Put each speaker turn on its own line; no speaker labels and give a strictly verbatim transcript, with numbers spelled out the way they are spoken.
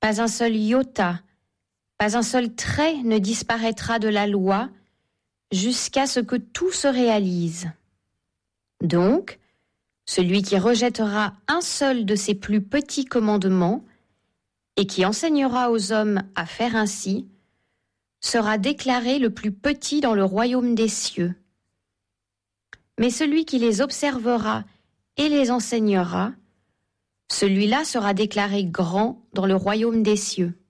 Pas un seul iota, pas un seul trait ne disparaîtra de la loi jusqu'à ce que tout se réalise. Donc, celui qui rejettera un seul de ces plus petits commandements et qui enseignera aux hommes à faire ainsi, sera déclaré le plus petit dans le royaume des cieux. Mais celui qui les observera et les enseignera, celui-là sera déclaré grand dans le royaume des cieux.